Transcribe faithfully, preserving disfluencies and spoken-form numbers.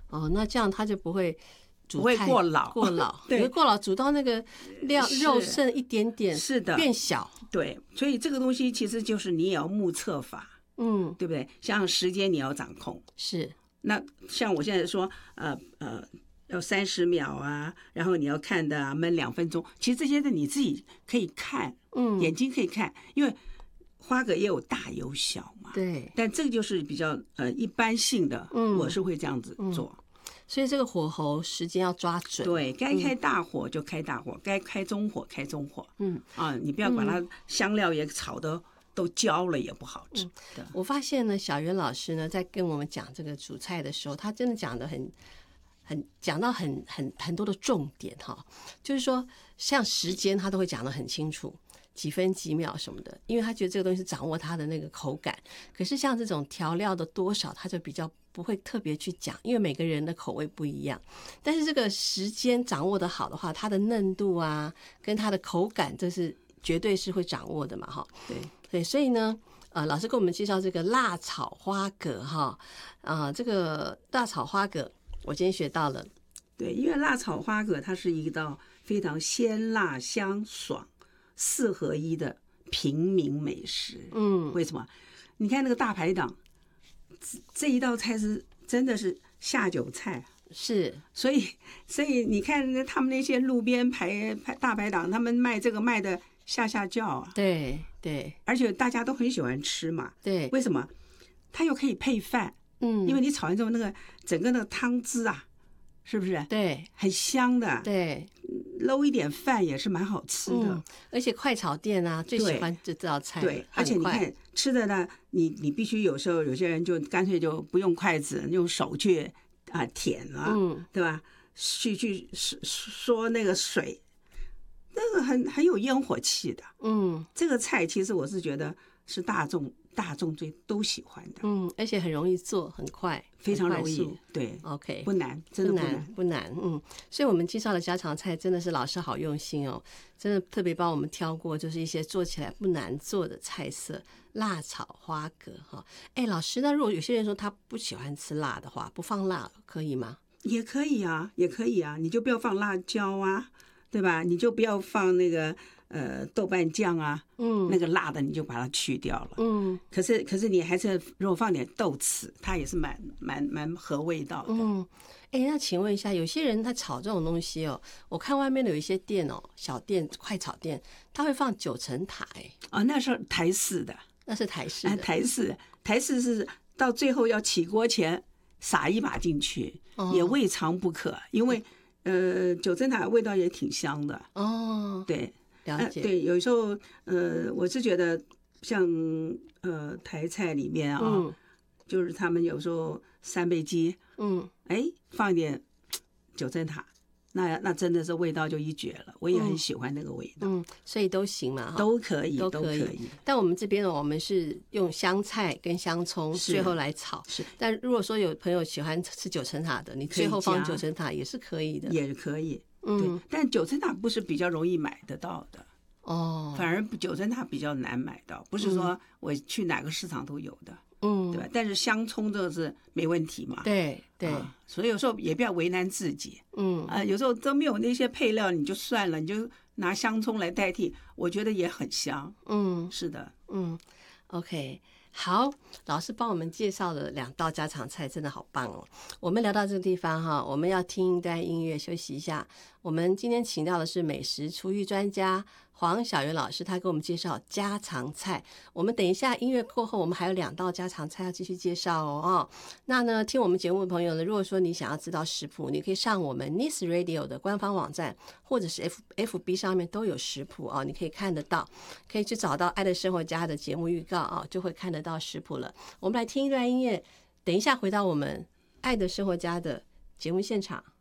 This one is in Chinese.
哦，那这样它就不会煮不会过老， 过老， 对， 因为过老煮到那个料肉剩一点点， 是的， 变小。 对，所以这个东西其实就是你也要目测法， 嗯， 对不对？像时间你要掌控， 是。 那像我现在说，呃呃，要三十秒啊，然后你要看的啊，焖两分钟，其实这些的你自己可以看， 嗯， 眼睛可以看，因为花蛤也有大有小嘛， 对。 但这个就是比较呃一般性的，嗯，我是会这样子做。 嗯，所以这个火候时间要抓准， 对，该开大火就开大火，嗯、该开中火开中火。嗯啊，你不要把它香料也炒得都焦了，也不好吃。 嗯、我发现呢，小袁老师呢在跟我们讲这个煮菜的时候，他真的讲得很很讲到很很很多的重点哈，就是说像时间他都会讲得很清楚。几分几秒什么的，因为他觉得这个东西是掌握他的那个口感。可是像这种调料的多少，他就比较不会特别去讲，因为每个人的口味不一样。但是这个时间掌握的好的话，它的嫩度啊，跟它的口感，这是绝对是会掌握的嘛，哈。 对对，所以呢，呃，老师给我们介绍这个辣炒花蛤哈，啊、呃，这个辣炒花蛤，我今天学到了。 对，因为辣炒花蛤它是一道非常鲜辣香爽四合一的平民美食。嗯，为什么？你看那个大排档，这一道菜是真的是下酒菜， 是， 所以所以你看他们那些路边排排大排档，他们卖这个卖的下下叫啊。 对对， 而且大家都很喜欢吃嘛。对，为什么？它又可以配饭。嗯，因为你炒完之后，那个整个那个汤汁啊，是不是？ 对， 很香的。 对。 搂一点饭也是蛮好吃的。 嗯，而且快炒店啊最喜欢这道菜。 对，而且你看吃的呢，你你必须有时候有些人就干脆就不用筷子，用手去啊、呃、舔啊，嗯，对吧？去去说那个水，那个很很有烟火气的。嗯，这个菜其实我是觉得是大众大众最都喜欢的。 嗯，而且很容易做，很快， 非常容易。对 ，OK， 不难，真的不难， 不难。嗯，所以我们介绍的家常菜真的是老师好用心哦，真的特别帮我们挑过，就是一些做起来不难做的菜色，辣炒花蛤哈。哎，老师，那如果有些人说他不喜欢吃辣的话，不放辣可以吗？ 也可以啊，也可以啊，你就不要放辣椒啊，对吧？你就不要放那个。呃，豆瓣酱啊，嗯，那个辣的你就把它去掉了，嗯。可是，可是你还是如果放点豆豉，它也是蛮蛮蛮合味道的。 嗯，哎，那请问一下，有些人他炒这种东西哦，我看外面的有一些店哦，小店、快炒店，他会放九层塔，哎， 哦，那是台式的， 那是台式的， 啊、台式，台式是到最后要起锅前撒一把进去，哦、也未尝不可，因为呃，九层塔味道也挺香的。哦，对。 了解、 呃、对，有时候呃，我是觉得像呃台菜里面啊、嗯，就是他们有时候三杯鸡，嗯，哎，放一点九层塔，那那真的是味道就一绝了。我也很喜欢那个味道， 嗯，所以都行嘛， 都可以， 都可以。可以但我们这边呢，我们是用香菜跟香葱最后来炒。是，但如果说有朋友喜欢吃九层塔的，你最后放九层塔也是可以的， 也可以。嗯，但九层塔不是比较容易买得到的哦，反而九层塔比较难买到，不是说我去哪个市场都有的，嗯，对吧？但是香葱这个是没问题嘛， 对对、 啊，所以有时候也不要为难自己，嗯啊、呃，有时候都没有那些配料，你就算了，你就拿香葱来代替，我觉得也很香，嗯，是的， 嗯 ，OK。好，老师帮我们介绍了两道家常菜，真的好棒哦。我们聊到这个地方哈，我们要听一段音乐休息一下。我们今天请到的是美食厨艺专家黄小媛老师，他给我们介绍家常菜。我们等一下音乐过后，我们还有两道家常菜要继续介绍哦。哦那呢，听我们节目的朋友呢，如果说你想要知道食谱，你可以上我们 N I S Radio 的官方网站，或者是 F FB 上面都有食谱啊、哦，你可以看得到，可以去找到爱的生活家的节目预告啊、哦，就会看得到食谱了。我们来听一段音乐，等一下回到我们爱的生活家的节目现场。